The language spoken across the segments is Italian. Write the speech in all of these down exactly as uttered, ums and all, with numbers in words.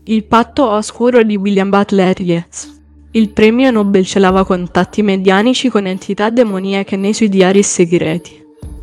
Il patto oscuro di William Butler Yeats. Il premio Nobel celava contatti medianici con entità demoniache nei suoi diari segreti.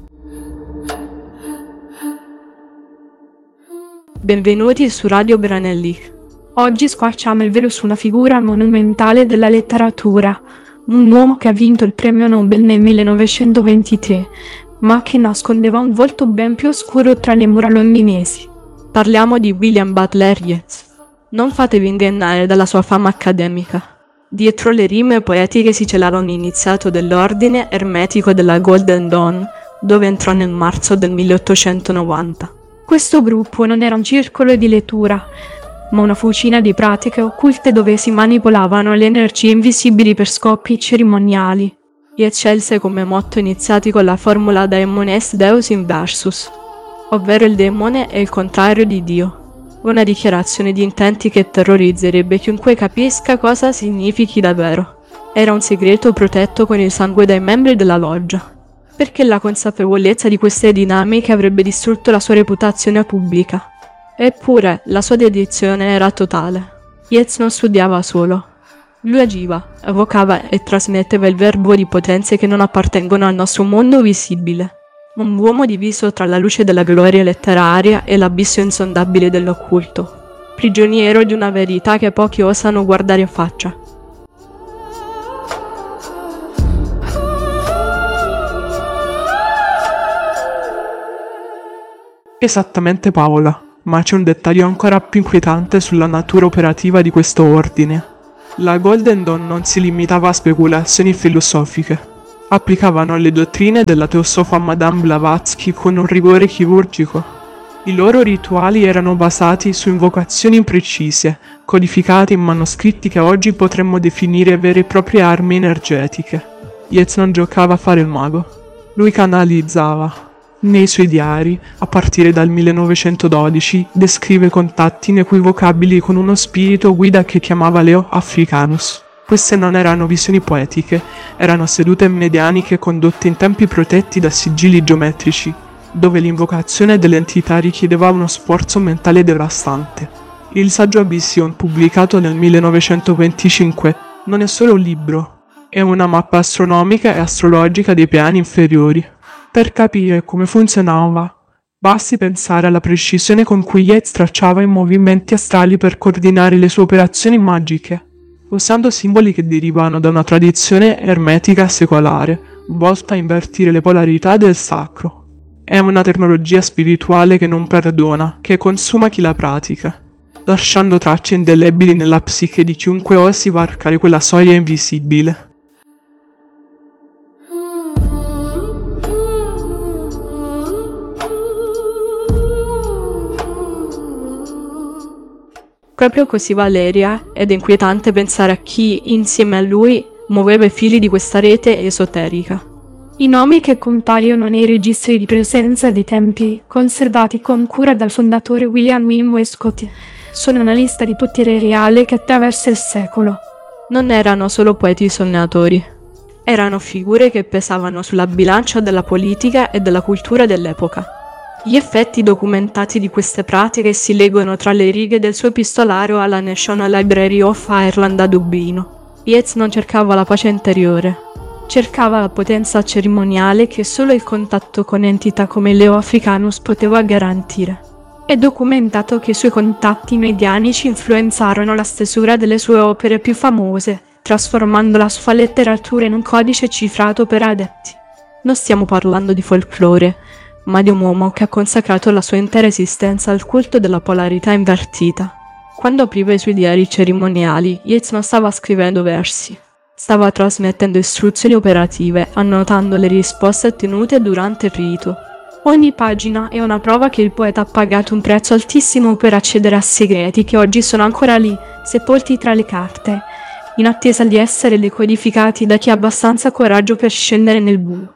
Benvenuti su Radio Branelli. Oggi squarciamo il velo su una figura monumentale della letteratura, un uomo che ha vinto il premio Nobel nel millenovecentoventitré, ma che nascondeva un volto ben più oscuro tra le mura londinesi. Parliamo di William Butler Yeats. Non fatevi ingannare dalla sua fama accademica. Dietro le rime poetiche si celava un iniziato dell'ordine ermetico della Golden Dawn, dove entrò nel marzo del milleottocentonovanta. Questo gruppo non era un circolo di lettura, ma una fucina di pratiche occulte dove si manipolavano le energie invisibili per scopi cerimoniali. Yeats scelse come motto iniziati con la formula Daemones Deus Inversus, ovvero il demone è il contrario di Dio. Una dichiarazione di intenti che terrorizzerebbe chiunque capisca cosa significhi davvero. Era un segreto protetto con il sangue dai membri della loggia, perché la consapevolezza di queste dinamiche avrebbe distrutto la sua reputazione pubblica. Eppure, la sua dedizione era totale. Yeats non studiava solo. Lui agiva, evocava e trasmetteva il verbo di potenze che non appartengono al nostro mondo visibile. Un uomo diviso tra la luce della gloria letteraria e l'abisso insondabile dell'occulto, prigioniero di una verità che pochi osano guardare in faccia. Esattamente Paola, ma c'è un dettaglio ancora più inquietante sulla natura operativa di questo ordine. La Golden Dawn non si limitava a speculazioni filosofiche. Applicavano le dottrine della teosofa Madame Blavatsky con un rigore chirurgico. I loro rituali erano basati su invocazioni imprecise, codificate in manoscritti che oggi potremmo definire vere e proprie armi energetiche. Yeats non giocava a fare il mago. Lui canalizzava. Nei suoi diari, a partire dal millenovecentododici, descrive contatti inequivocabili con uno spirito guida che chiamava Leo Africanus. Queste non erano visioni poetiche, erano sedute medianiche condotte in tempi protetti da sigilli geometrici, dove l'invocazione dell'entità richiedeva uno sforzo mentale devastante. Il saggio Abyssion, pubblicato nel millenovecentoventicinque, non è solo un libro, è una mappa astronomica e astrologica dei piani inferiori. Per capire come funzionava, basti pensare alla precisione con cui Yeats tracciava i movimenti astrali per coordinare le sue operazioni magiche, usando simboli che derivano da una tradizione ermetica secolare, volta a invertire le polarità del sacro. È una tecnologia spirituale che non perdona, che consuma chi la pratica, lasciando tracce indelebili nella psiche di chiunque osi varcare quella soglia invisibile. Proprio così Valeria, ed è inquietante pensare a chi, insieme a lui, muoveva i fili di questa rete esoterica. I nomi che compaiono nei registri di presenza dei tempi, conservati con cura dal fondatore William Wynne Westcott, sono una lista di potere reale che attraversa il secolo. Non erano solo poeti sognatori. Erano figure che pesavano sulla bilancia della politica e della cultura dell'epoca. Gli effetti documentati di queste pratiche si leggono tra le righe del suo epistolario alla National Library of Ireland a Dublino. Yeats non cercava la pace interiore, cercava la potenza cerimoniale che solo il contatto con entità come Leo Africanus poteva garantire. È documentato che i suoi contatti medianici influenzarono la stesura delle sue opere più famose, trasformando la sua letteratura in un codice cifrato per adepti. Non stiamo parlando di folklore, ma di un uomo che ha consacrato la sua intera esistenza al culto della polarità invertita. Quando apriva i suoi diari cerimoniali, Yeats non stava scrivendo versi, stava trasmettendo istruzioni operative, annotando le risposte ottenute durante il rito. Ogni pagina è una prova che il poeta ha pagato un prezzo altissimo per accedere a segreti che oggi sono ancora lì, sepolti tra le carte, in attesa di essere decodificati da chi ha abbastanza coraggio per scendere nel buio.